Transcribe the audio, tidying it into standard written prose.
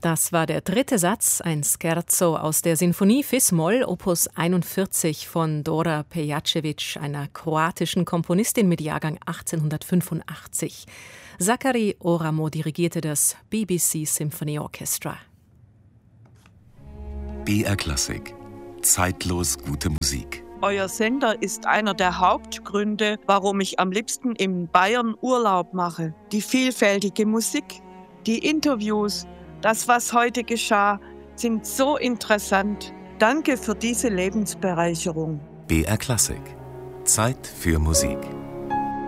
Das war der dritte Satz, ein Scherzo aus der Sinfonie Fis-Moll, Opus 41 von Dora Pejacevic, einer kroatischen Komponistin mit Jahrgang 1885. Zachary Oramo dirigierte das BBC Symphony Orchestra. BR Klassik. Zeitlos gute Musik. Euer Sender ist einer der Hauptgründe, warum ich am liebsten in Bayern Urlaub mache. Die vielfältige Musik, die Interviews, das, was heute geschah, sind so interessant. Danke für diese Lebensbereicherung. BR Klassik. Zeit für Musik.